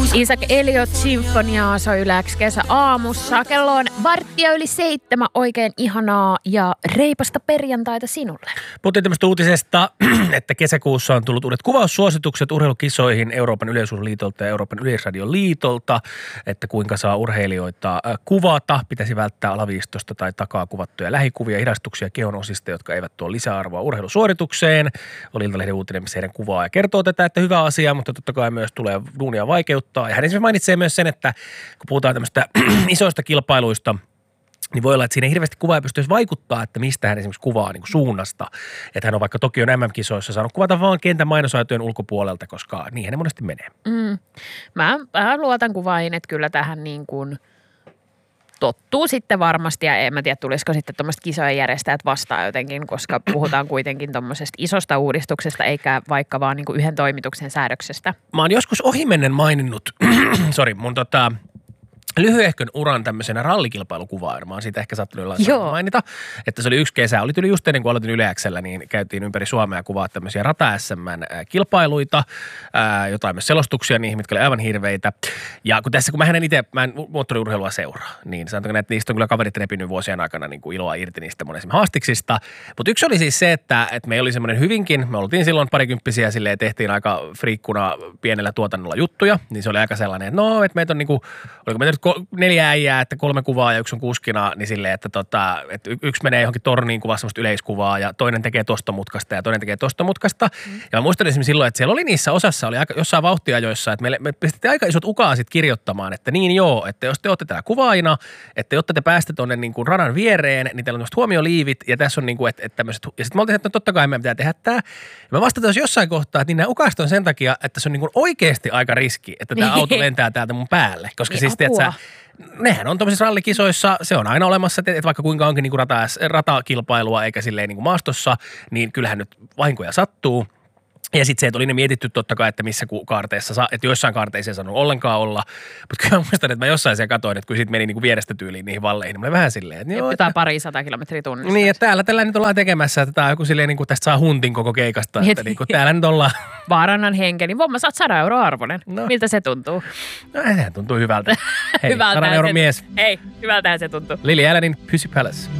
Isaac Elliot Sinfoniaa soi Yle X kesäaamussa. Kello on 6:45. Oikein ihanaa ja reipasta perjantaita sinulle. Puhuttiin tämmöistä uutisesta, että kesäkuussa on tullut uudet kuvaussuositukset urheilukisoihin Euroopan yleisurheiluliitolta ja Euroopan yleisradioliitolta, että kuinka saa urheilijoita kuvata. Pitäisi välttää alaviistosta tai takaa kuvattuja lähikuvia, hidastuksia kehon osista, jotka eivät tuo lisäarvoa urheilusuoritukseen. Oli Iltalehden uutinen, missä heidän kuvaa ja kertoo tätä, että hyvä asia, mutta totta kai myös tulee duunia vaikeuttaa. Ja hän esimerkiksi mainitsee myös sen, että kun puhutaan tämmöistä isoista kilpailuista, niin voi olla, että siinä ei hirveästi kuvaa pystyisi vaikuttaa, että mistä hän esimerkiksi kuvaa niin kuin suunnasta. Että hän on vaikka Tokion MM-kisoissa saanut kuvata vaan kentän mainosaitojen ulkopuolelta, koska niihin ne monesti menee. Mä luotan kuvaajiin, että kyllä tähän niin kuin tottuu sitten varmasti, ja en mä tiedä, tulisiko sitten tuommoista kisojen järjestäjät vastaan jotenkin, koska puhutaan kuitenkin tuommoisesta isosta uudistuksesta, eikä vaikka vaan niin kuin yhden toimituksen säädöksestä. Mä oon joskus ohimennen maininnut, mun lyhyehkön uran tämmöisenä rallikilpailukuvaajana. Mä oon siitä ehkä sattunut mainita, että se oli yksi kesä. Oli just ennen kuin aloitin Yle X:llä, niin käytiin ympäri Suomea kuvaa tämmöisiä rata-SM-kilpailuita, jotain myös selostuksia niihin, mitkä oli aivan hirveitä. Ja kun mä en moottoriurheilua seuraa, niin sanotaanko, että niistä on kyllä kaverit repinyt vuosien aikana niin kuin iloa irti niistä monen haastiksista. Mutta yksi oli siis se, että meillä oli semmoinen hyvinkin, me oltiin silloin parikymppisiä silleen, tehtiin aika friikkuna pienellä tuotannolla juttuja, niin se oli aika sellainen, että että meitä on niinku, oliko meitä 4 äijää, että 3 kuvaa ja yksi on kuskina, niin silleen, että yksi menee johonkin torniin kuvaa semmoista yleiskuvaa ja toinen tekee tosta mutkasta ja toinen tekee tosta mutkasta. Ja mä muistan esimerkiksi silloin, että siellä oli niissä osassa, oli aika jossain vauhtiajoissa, että me pistettiin aika isot ukaasit kirjoittamaan, että niin joo, että jos te olette täällä kuvaajina, että jotta te pääste tonne niin kuin radan viereen, niin teillä on tämmöiset huomioliivit ja tässä on niin kuin, että tämmöiset, ja sitten me oltiin, että totta kai meidän pitää tehdä tämä. Ja mä vastataan jossain kohtaa, että niin nämä ukaasit on sen takia, että se on niin kuin oikeasti aika riski, että tämä auto lentää täältä mun päälle, koska siis tiedätkö, nehän on tuollaisissa rallikisoissa, se on aina olemassa, että vaikka kuinka onkin niin kuin ratakilpailua eikä silleen niin kuin maastossa, niin kyllähän nyt vahinkoja sattuu. Ja sitten se, että oli ne mietitty totta kai, että missä kaarteissa, että joissain kaarteissa ei saanut ollenkaan olla. Mutta kyllä mä muistan, että mä jossain siellä katsoin, että kun siitä meni niinku vierestä tyyliin niihin valleihin, niin mä vähän silleen, että joo. Jotain 200 kilometriä tunnissa. Niin, että tällä nyt ollaan tekemässä, että tää on joku silleen, niin kuin tästä saa huntin koko keikasta, että niin kuin täällä nyt ollaan. Vaarannan henkeni. Vomma, sä oot 100 euroa arvoinen. No. Miltä se tuntuu? No, se tuntuu hyvältä. Hei, 100 euron mies. Hei, hyvältähän se tuntuu. Lily Allenin Pussy Palace.